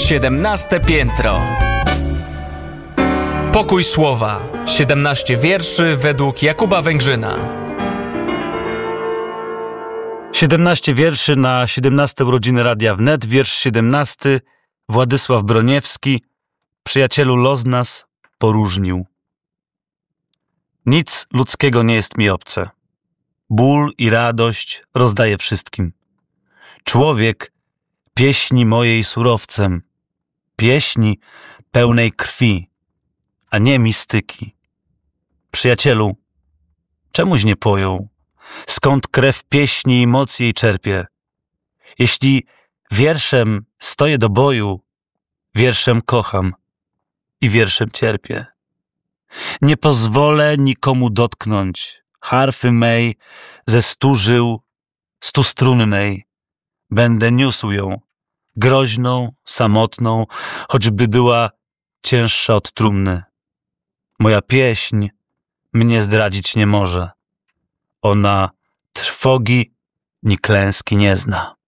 17 piętro. Pokój słowa. 17 wierszy według Jakuba Węgrzyna. 17 wierszy na 17 urodziny Radia Wnet. Wiersz 17. Władysław Broniewski. Przyjacielu, los nas poróżnił. Nic ludzkiego nie jest mi obce. Ból i radość rozdaję wszystkim. Człowiek pieśni mojej surowcem. Pieśni pełnej krwi, a nie mistyki. Przyjacielu, czemuś nie pojął, skąd krew pieśni i moc jej czerpie? Jeśli wierszem stoję do boju, wierszem kocham i wierszem cierpię. Nie pozwolę nikomu dotknąć harfy mej ze 100 żył, 100-strunnej. Będę niósł ją, groźną, samotną, choćby była cięższa od trumny. Moja pieśń mnie zdradzić nie może. Ona trwogi ni klęski nie zna.